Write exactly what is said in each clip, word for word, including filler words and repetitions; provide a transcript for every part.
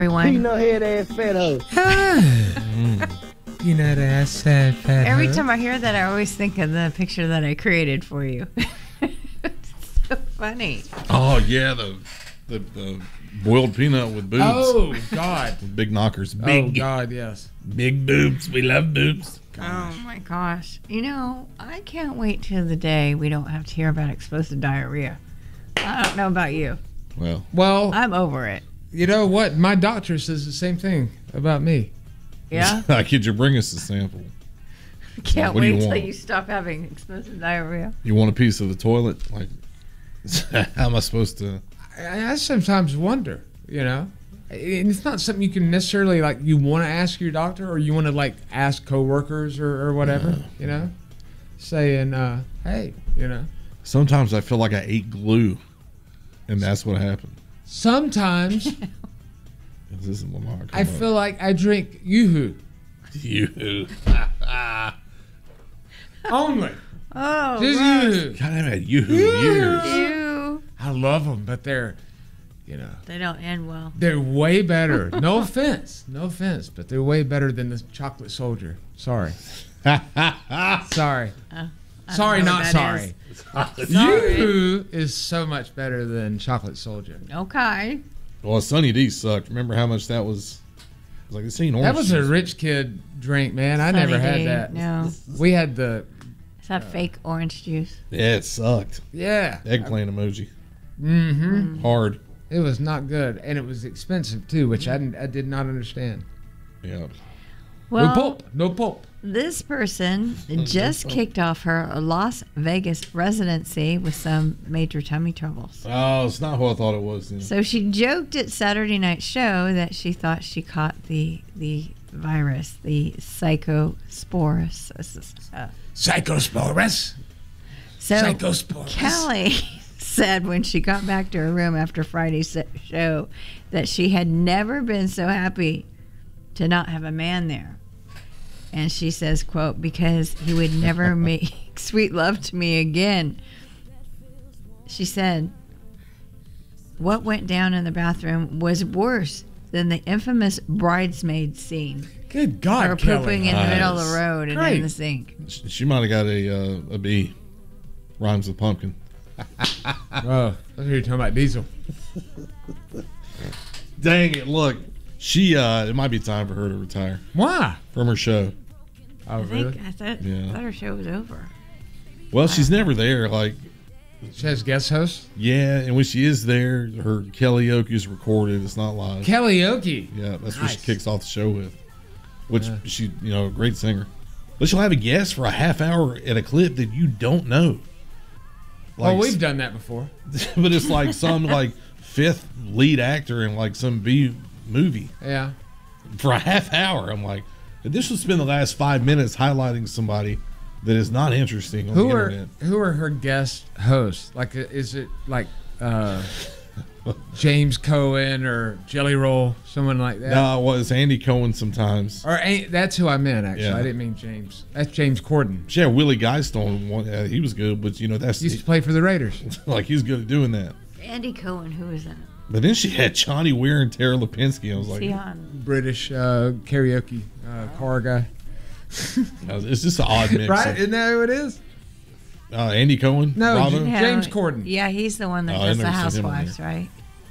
everyone. Peanut head ass fat hoe. Peanut ass fat fat Every hoe. time I hear that, I always think of the picture that I created for you. It's so funny. Oh yeah, the the, the boiled peanut with boobs. Oh God. Big knockers. Big Oh God, yes. big boobs. We love boobs. Gosh. Oh my gosh. You know, I can't wait till the day we don't have to hear about explosive diarrhea. I don't know about you. Well, well, I'm over it. You know what? My doctor says the same thing about me. Yeah? Could you bring us a sample? Can't What do you wait till want? you stop having explosive diarrhea. You want a piece of the toilet? Like, how am I supposed to? I, I sometimes wonder, you know, and it's not something you can necessarily like. You want to ask your doctor, or you want to like ask coworkers or, or whatever, Yeah. you know, saying, uh, "Hey, you know." Sometimes I feel like I ate glue, and that's what happened. Sometimes This is Lamar. I feel like I drink Yoo-hoo. You. Only. Oh, Just gross. Yoo-hoo. God, I haven't had Yoo-hoo in years. Ew. I love them, but they're, you know, They don't end well. they're way better. No offense, no offense, but they're way better than the Chocolate Soldier. Sorry. Sorry. Uh, I Sorry, don't know not what sorry. that is. Sorry. Yoo-hoo is so much better than Chocolate Soldier. Okay. Well, Sunny D sucked. Remember how much that was? It was like this ain't orange That was a juice. rich kid drink, man. I Sunny never had D, that. no. We had the, Is that fake orange juice? Yeah, it sucked. yeah. Eggplant emoji. Mm-hmm. Hard. It was not good, and it was expensive too, which I, didn't- I did not understand. Yeah. Well, no pulp, no pulp. this person just kicked off her Las Vegas residency with some major tummy troubles. Oh, it's not who I thought it was. Then. So she joked at Saturday Night Show that she thought she caught the the virus, the psychosporus. Uh, Psychosporus. So Psychosporus. Kelly said when she got back to her room after Friday's se- show that she had never been so happy to not have a man there. And she says, quote, because he would never make sweet love to me again. She said, what went down in the bathroom was worse than the infamous bridesmaid scene. Good God, Her Kelly. pooping in the middle of the Nice. road and Great. in the sink. She she might have got a uh, a B. Rhymes with pumpkin. Oh, I thought you were talking about Diesel. Dang it! Look, she. Uh, it might be time for her to retire Why? from her show. Oh, I really? think I thought, Yeah. I thought her show was over. Well, she's never there. Like, She has guest hosts? yeah, and when she is there, her karaoke is recorded. It's not live. Karaoke. Yeah, that's what she Nice. kicks off the show with. Which Yeah. she, you know, a great singer. But she'll have a guest for a half hour at a clip that you don't know. Well, we've done that before. But it's like some like fifth lead actor in like some B movie Yeah. for a half hour. I'm like, this will spend the last five minutes highlighting somebody that is not interesting on Who the are internet. who are her guest hosts? Like, uh, is it like uh, James Cohen or Jelly Roll, someone like that? No, it was Andy Cohen sometimes. Or ain't, that's who I meant. Actually, Yeah. I didn't mean James. That's James Corden. She had Willie Geistone. One, uh, he was good, but you know that's Used to play for the Raiders. like he's good at doing that. Andy Cohen, who is that? But then she had Johnny Weir and Tara Lipinski. I was Is like, he on? British uh, karaoke uh, car guy. it's just an odd mix. Right? of- Isn't that who it is? Uh, Andy Cohen. No, Bravo? J- James Corden. Yeah, he's the one that Oh, I've does the never seen him on Housewives, right?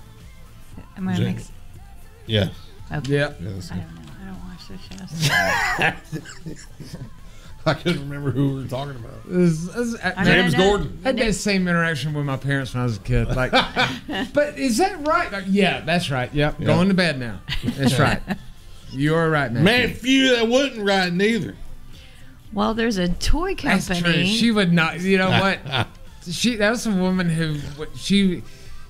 Am I Ja- mixed? Yeah. Okay. Yeah. Yeah, that's I it. don't know. I don't watch those shows. I couldn't remember who we were talking about. This- this- uh, I mean, James I know- Gordon. I had that same interaction with my parents when I was a kid. Like, but is that right? Like, yeah, that's right. Yep, Yeah. going to bed now. That's right. You are right, man. Man, few that wasn't right neither. Well, there's a toy That's true. company. She would not. You know what? She that was a woman who she.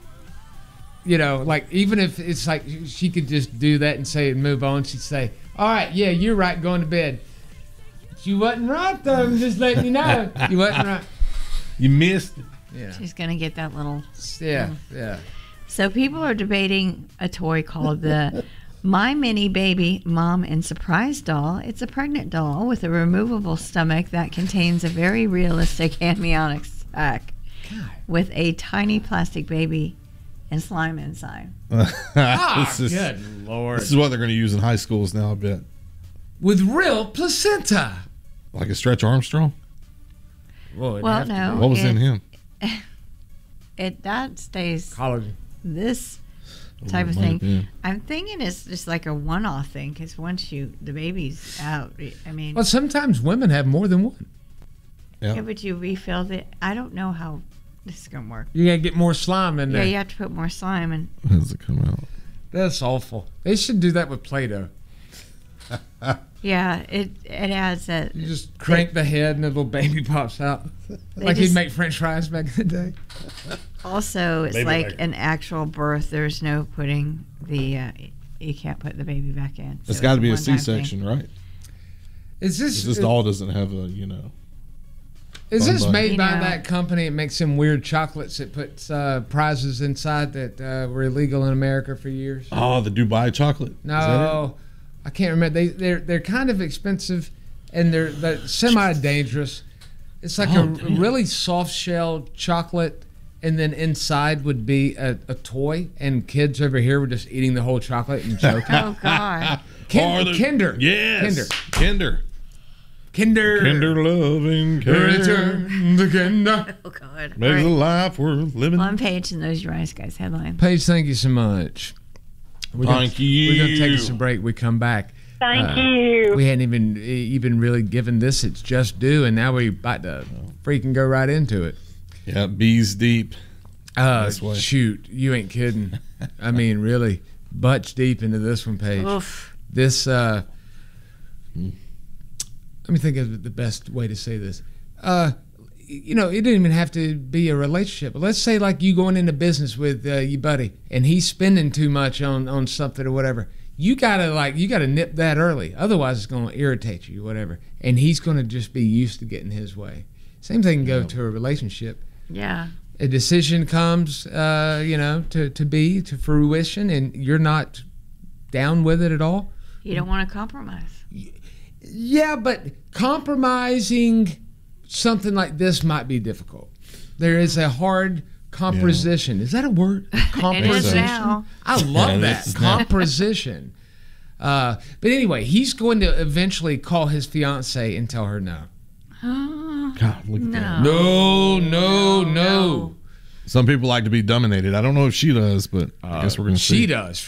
You know, like even if it's like she could just do that and say and move on, she'd say, "All right, yeah, you're right, going to bed." But you wasn't right though. I'm just letting you know, you wasn't right. You missed it. Yeah, She's gonna get that little. yeah, yeah. So people are debating a toy called the My Mini Baby Mom and Surprise Doll. It's a pregnant doll with a removable stomach that contains a very realistic amniotic sac with a tiny plastic baby and slime inside. Ah, this, is, good Lord. this is what they're going to use in high schools now, I bet. With real placenta. Like a Stretch Armstrong? Well, it'd Well, have to no. be. What was it, in him? It that stays Collagen. this type Oh, of it might have thing. been. I'm thinking it's just like a one-off thing because once you the baby's out, I mean, Well, sometimes women have more than one. Yeah. yeah, but you refill the. I don't know how this is gonna work. You gotta get more slime in Yeah, there. you have to put more slime and. How does it come out? That's awful. They should do that with Play-Doh. Yeah, it it adds that. You just crank the head and a little baby pops out. They Like just- he'd make French fries back in the day. Also, it's Baby like maker. an actual birth. There's no putting the. Uh, you can't put the baby back in. So It's got to be a one-time thing. C-section, right? Is this This doll doesn't have a, you know. is fun this button. made You by know. that company? It makes some weird chocolates that puts uh, prizes inside that uh, were illegal in America for years. Oh, the Dubai chocolate. Is that No, I can't remember. They they're they're kind of expensive, and they're, they're semi dangerous. It's like Oh, a, damn. really soft shell chocolate, and then inside would be a, a toy, and kids over here were just eating the whole chocolate and joking. Oh God! Kin- Or the- Kinder. Yes. Kinder. Kinder. Kinder. Kinder loving care. Return to Kinder. Oh God! Makes All a right. life worth living. One page in those Your Eyes Guys headline. Paige, thank you so much. We're Thank gonna, you. We're going to take us a break. We come back. Thank Uh, you. We hadn't even even really given this its just due, and now we're about to freaking go right into it. Yeah, bees deep. Uh, This way. shoot, you ain't kidding. I mean, really, butch deep into this one, Paige. Oof. This, uh, let me think of the best way to say this. Uh, you know, it didn't even have to be a relationship. But let's say, like, you going into business with uh, your buddy, and he's spending too much on on something or whatever. You gotta like, you gotta nip that early. Otherwise, it's gonna irritate you, or whatever. And he's gonna just be used to getting his way. Same thing can go to a relationship. Yeah. A decision comes, uh, you know, to, to be, to fruition, and you're not down with it at all. You don't want to compromise. Yeah, but compromising something like this might be difficult. There is a hard composition. Is that a word? It is Composition. now. I love Yeah, it that. is now. Composition. Uh, but anyway, he's going to eventually call his fiance and tell her no. Oh, God, look at that. No, no, no. Some people like to be dominated. I don't know if she does, but I guess we're going to see. She does.